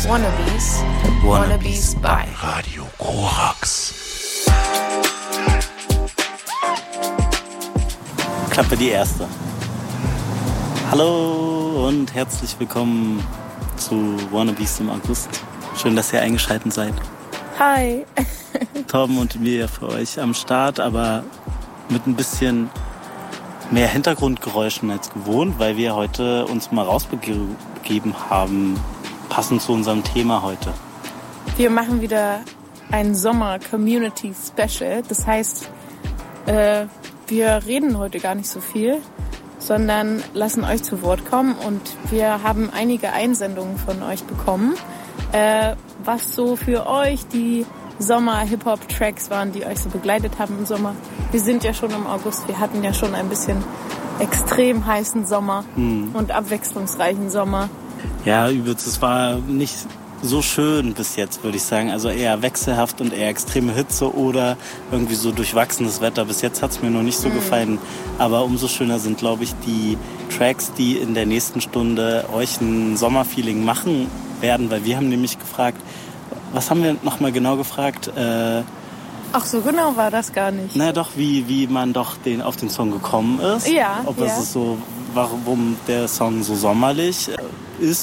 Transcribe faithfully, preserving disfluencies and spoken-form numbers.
Wannabes. Wannabes bei Radio Korax. Klappe die erste. Hallo und herzlich willkommen zu Wannabes im August. Schön, dass ihr eingeschaltet seid. Hi. Torben und Emilia für euch am Start, aber mit ein bisschen mehr Hintergrundgeräuschen als gewohnt, weil wir heute uns mal rausbegeben haben, passend zu unserem Thema heute. Wir machen wieder ein Sommer-Community-Special. Das heißt, äh, wir reden heute gar nicht so viel, sondern lassen euch zu Wort kommen. Und wir haben einige Einsendungen von euch bekommen, äh, was so für euch die Sommer-Hip-Hop-Tracks waren, die euch so begleitet haben im Sommer. Wir sind ja schon im August, wir hatten ja schon ein bisschen extrem heißen Sommer hm. und abwechslungsreichen Sommer. Ja, übelst, es war nicht so schön bis jetzt, würde ich sagen. Also eher wechselhaft und eher extreme Hitze oder irgendwie so durchwachsenes Wetter. Bis jetzt hat es mir noch nicht so mhm. gefallen. Aber umso schöner sind, glaube ich, die Tracks, die in der nächsten Stunde euch ein Sommerfeeling machen werden. Weil wir haben nämlich gefragt, was haben wir nochmal genau gefragt? Äh, Ach, so genau war das gar nicht. Na doch, wie, wie man doch den, auf den Song gekommen ist. Ja, Ob ja. es ist so, warum der Song so sommerlich